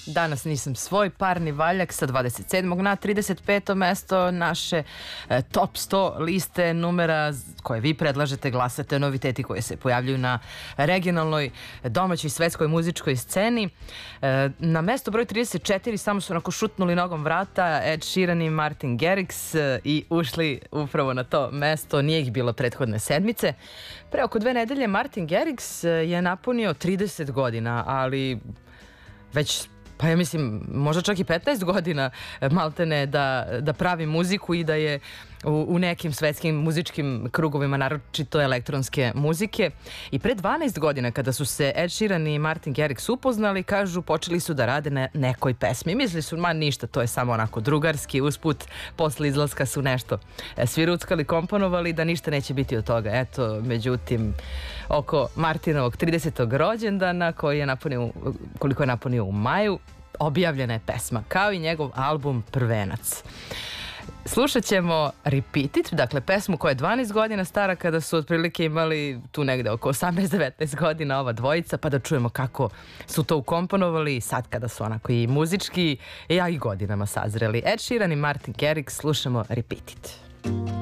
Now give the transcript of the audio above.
Danas nisam svoj, parni valjak sa 27. na 35. mesto naše top 100 liste numera koje vi predlažete, glasate, noviteti koji se pojavljuju na regionalnoj, domaćoj, svetskoj muzičkoj sceni. Na mesto broj 34 samo su onako šutnuli nogom vrata Ed Sheeran i Martin Garrix i ušli upravo na to mesto. Nije ih bilo prethodne sedmice. Pre oko 2 nedelje Martin Garrix je napunio 30 godina, ali već, pa ja mislim, možda čak i 15 godina maltene da pravi muziku i da je u nekim svetskim muzičkim krugovima, naročito elektronske muzike. I pre 12 godina kada su se Ed Sheeran i Martin Garrix upoznali, kažu, počeli su da rade na nekoj pesmi. Mislili su, ma ništa, to je samo onako drugarski, usput, posle izlaska su nešto svi ruckali, komponovali, da ništa neće biti od toga. Eto, međutim, oko Martinovog 30. rođendana, koliko je napunio u maju, objavljena je pesma, kao i njegov album Prvenac. Slušat ćemo Repeat It, dakle pesmu koja je 12 godina stara kada su otprilike imali tu negde oko 18-19 godina ova dvojica, pa da čujemo kako su to ukomponovali sad kada su onako i muzički, i godinama sazreli. Ed Sheeran i Martin Garrix, slušamo Repeat It.